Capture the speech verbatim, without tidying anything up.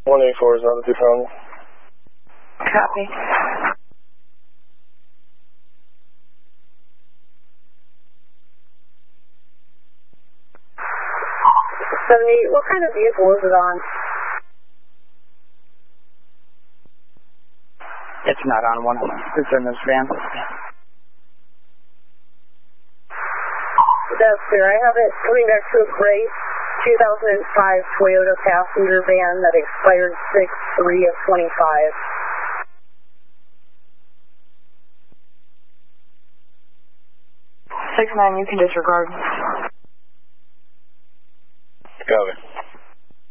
one eight four is not a two pound. Copy. seventy, what kind of vehicle was it on? It's not on one. It's in this van. That's clear. I have it coming back to a gray two thousand five Toyota passenger van that expired six three of twenty-five. six nine, you can disregard. Copy.